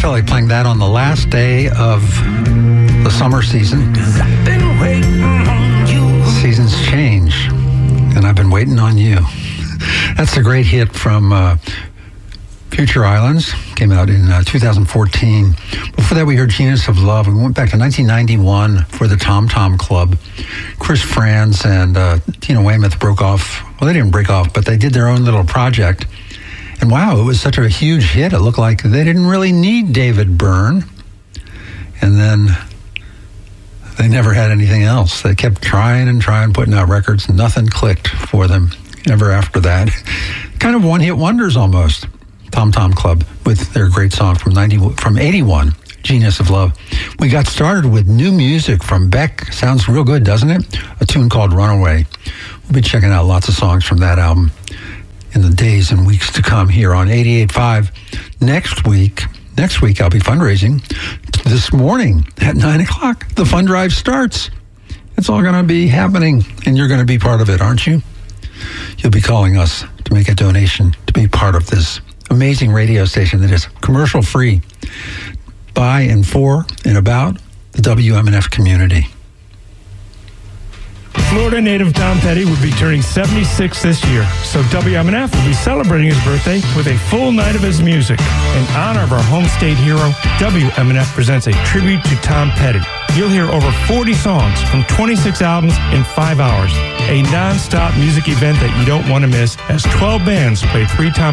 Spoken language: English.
felt like playing that on the last day of the summer season. Seasons change, and I've been waiting on you. That's a great hit from Future Islands. Came out in 2014. Before that, we heard Genius of Love. We went back to 1991 for the Tom Tom Club. Chris Frantz and Tina Weymouth broke off. Well, they didn't break off, but they did their own little project. And wow, it was such a huge hit. It looked like they didn't really need David Byrne. And then they never had anything else. They kept trying and trying, putting out records. Nothing clicked for them ever after that. Kind of one-hit wonders almost. Tom Tom Club with their great song from 81, Genius of Love. We got started with new music from Beck. Sounds real good, doesn't it? A tune called Runaway. We'll be checking out lots of songs from that album in the days and weeks to come here on 88.5. Next week I'll be fundraising. This morning at 9 o'clock, the fund drive starts. It's all going to be happening, and you're going to be part of it, aren't you? You'll be calling us to make a donation to be part of this amazing radio station that is commercial-free by and for and about the WMNF community. Florida native Tom Petty will be turning 76 this year, so WMNF will be celebrating his birthday with a full night of his music. In honor of our home state hero, WMNF presents a tribute to Tom Petty. You'll hear over 40 songs from 26 albums in 5 hours. A non-stop music event that you don't want to miss, as 12 bands play 3 Tom